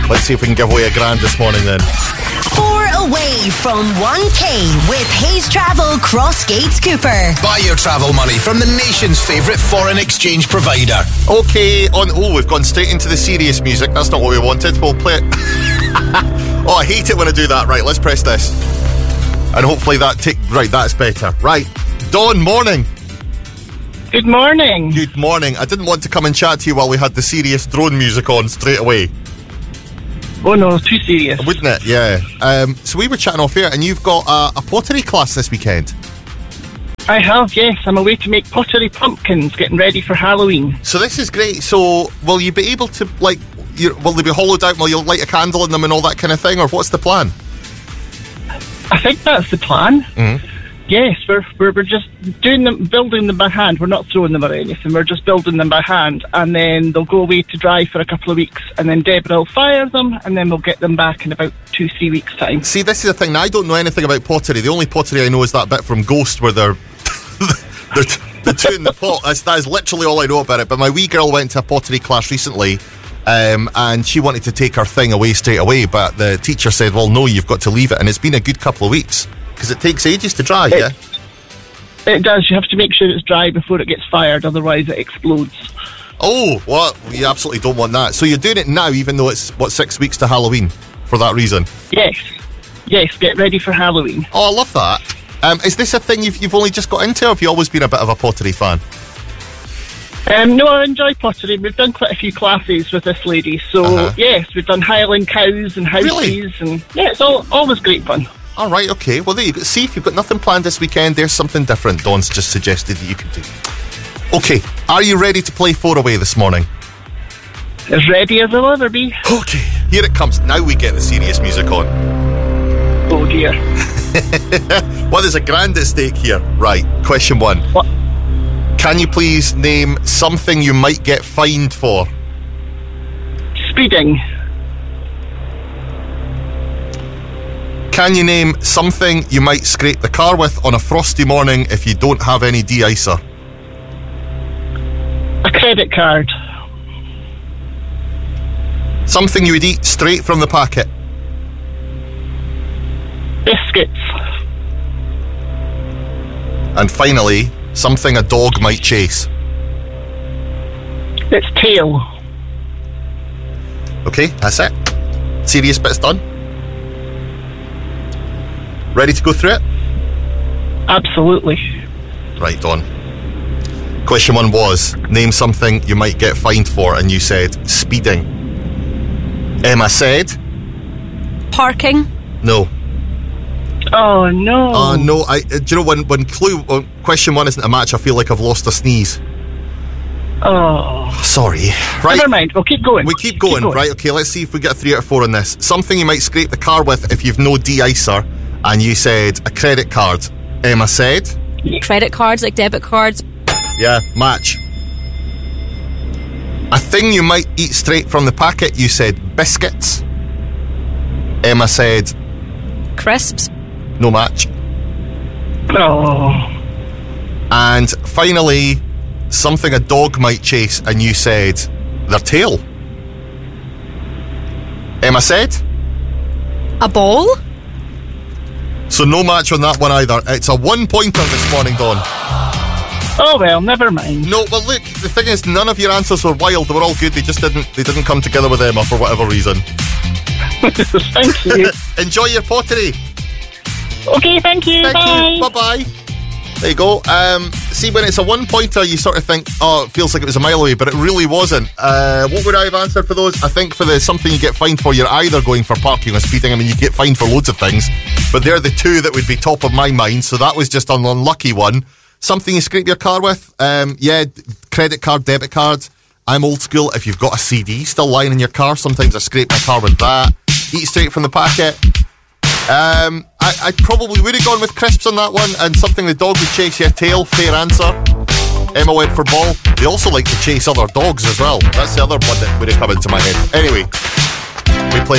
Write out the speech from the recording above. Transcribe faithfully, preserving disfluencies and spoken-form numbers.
Let's see if we can give away a grand this morning then. Four away from one K with Hayes Travel Crossgates Cooper. Buy your travel money from the nation's favourite foreign exchange provider. Okay, on. Oh, we've gone straight into the serious music. That's not what we wanted. We'll play it. Oh, I hate it when I do that. Right, let's press this. And hopefully that take. Right, that's better. Right. Dawn, morning. Good morning. Good morning. I didn't want to come and chat to you while we had the serious drone music on straight away. Oh no, too serious. Wouldn't it? Yeah. Um, so we were chatting off air, and you've got a, a pottery class this weekend. I have, yes. I'm away to make pottery pumpkins, getting ready for Halloween. So this is great. So will you be able to, like, you, will they be hollowed out? Will you light a candle in them and all that kind of thing, or what's the plan? I think that's the plan. Mm-hmm. Yes, we're, we're we're just doing them, building them by hand. We're not throwing them or anything. We're just building them by hand, and then they'll go away to dry for a couple of weeks, and then Deborah will fire them, and then we'll get them back in about two, three weeks' time. See, this is the thing. Now, I don't know anything about pottery. The only pottery I know is that bit from Ghost where they're they're, they're doing the pot. That's, that is literally all I know about it. But my wee girl went to a pottery class recently, um, and she wanted to take her thing away straight away, but the teacher said, "Well, no, you've got to leave it," and it's been a good couple of weeks. Because it takes ages to dry, it, yeah? It does. You have to make sure it's dry before it gets fired, otherwise it explodes. Oh, well, you absolutely don't want that. So you're doing it now, even though it's, what, six weeks to Halloween, for that reason? Yes. Yes, get ready for Halloween. Oh, I love that. Um, is this a thing you've, you've only just got into, or have you always been a bit of a pottery fan? Um, no, I enjoy pottery. We've done quite a few classes with this lady. So, uh-huh. yes, we've done Highland cows and houses. Really? And, yeah, it's all always great fun. All right, okay. Well, there you go. See, if you've got nothing planned this weekend, there's something different Dawn's just suggested that you can do. Okay, are you ready to play four away this morning? As ready as I'll ever be. Okay, here it comes. Now we get the serious music on. Oh, dear. Well, there's a grand at stake here. Right, question one. What? Can you please name something you might get fined for? Speeding. Can you name something you might scrape the car with on a frosty morning if you don't have any de-icer? A credit card. Something you would eat straight from the packet? Biscuits. And finally, something a dog might chase? Its tail. Okay, that's it. Serious bit's done. Ready to go through it? Absolutely. Right, Dawn. Question one was, name something you might get fined for, and you said speeding. Emma said... Parking. No. Oh, no. Oh, uh, no. I, do you know, when, when clue when question one isn't a match, I feel like I've lost a sneeze. Oh. Sorry. Right. Never mind, we'll keep going. We keep going. keep going. Right, okay, let's see if we get a three out of four on this. Something you might scrape the car with if you've no de-icer, and you said a credit card. Emma said... Credit cards, like debit cards. Yeah, match. A thing you might eat straight from the packet, you said biscuits. Emma said... Crisps. No match. Oh. And finally, something a dog might chase, and you said their tail. Emma said... A ball. So no match on that one either. It's a one-pointer this morning, Dawn. Oh well, never mind. No, well look, the thing is, none of your answers were wild. They were all good. They just didn't. They didn't come together with Emma for whatever reason. Thank you. Enjoy your pottery. Okay, thank you. Thank Bye. you. Bye bye. There you go. Um, see, when it's a one-pointer, you sort of think, oh, it feels like it was a mile away, but it really wasn't. Uh, what would I have answered for those? I think for the something you get fined for, you're either going for parking or speeding. I mean, you get fined for loads of things, but they're the two that would be top of my mind, so that was just an unlucky one. Something you scrape your car with? Um, yeah, credit card, debit card. I'm old school. If you've got a C D still lying in your car, sometimes I scrape my car with that. Eat straight from the packet. Um, I, I probably would have gone with crisps on that one, and something the dog would chase. Yeah, tail, fair answer. Emma went for ball. They also like to chase other dogs as well. That's the other one that would have come into my head. Anyway, we play